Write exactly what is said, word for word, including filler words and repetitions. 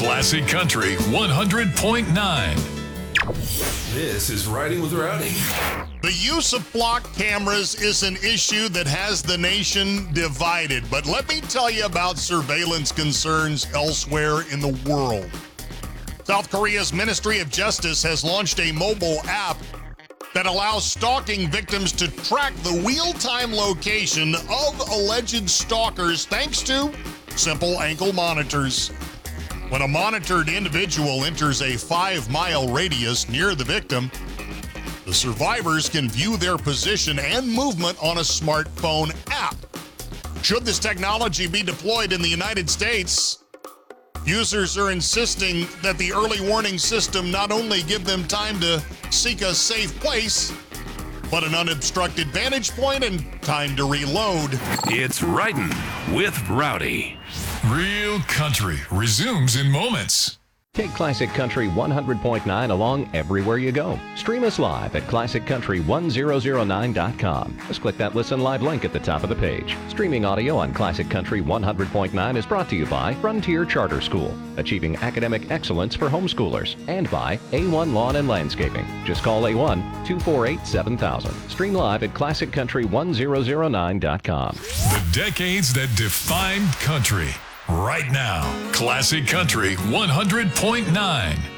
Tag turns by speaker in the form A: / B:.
A: Classic Country one hundred point nine.
B: This is Riding with Rowdy.
C: The use of block cameras is an issue that has the nation divided, but let me tell you about surveillance concerns elsewhere in the world. South Korea's Ministry of Justice has launched a mobile app that allows stalking victims to track the real-time location of alleged stalkers thanks to simple ankle monitors. When a monitored individual enters a five-mile radius near the victim, the survivors can view their position and movement on a smartphone app. Should this technology be deployed in the United States, users are insisting that the early warning system not only give them time to seek a safe place, but an unobstructed vantage point and time to reload.
A: It's Riding with Rowdy. Real Country resumes in moments.
D: Take Classic Country one hundred point nine along everywhere you go. Stream us live at classic country one thousand nine dot com. Just click that Listen Live link at the top of the page. Streaming audio on Classic Country one hundred point nine is brought to you by Frontier Charter School, achieving academic excellence for homeschoolers, and by A one Lawn and Landscaping. Just call A one two four eight seven thousand. Stream live at classic country one thousand nine dot com.
A: The decades that defined country. Right now, Classic Country one hundred point nine.